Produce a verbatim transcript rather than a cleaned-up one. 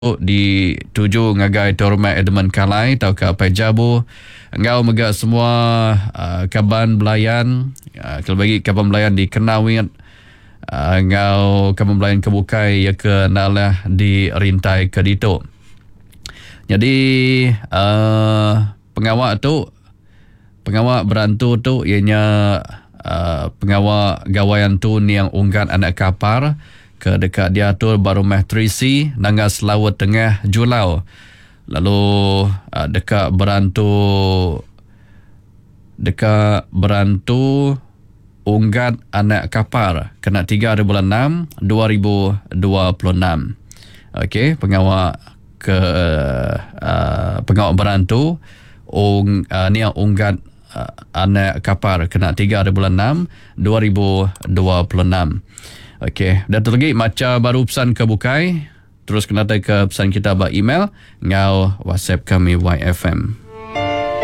di tuju ngagai Tormat Edmund Kalai tau ke Pai Jabu ngau mega semua uh, kaban belayan uh, kalau bagi kaban belayan di Kenawit uh, ngau kaban belayan kebukai ya ke nalah di Rintai ke Dito. Jadi uh, pengawak tu pengawak berantu tu ianya uh, pengawak gawayan tu ni yang unggat anak kapar ke dekat diatur baru meh Trisi Nangas Laut Tengah Julau. Lalu uh, dekat berantu dekat berantu unggat anak kapar kena tiga hari bulan enam dua ribu dua puluh enam. Okey, pengawak ke uh, pengawak berantu ung, uh, ni yang unggat uh, anak kapar kena tiga hari bulan enam dua ribu dua puluh enam. Okey, dan tu lagi macam baru pesan ke bukai, terus kena ke pesan kita by email ngau WhatsApp kami Y F M.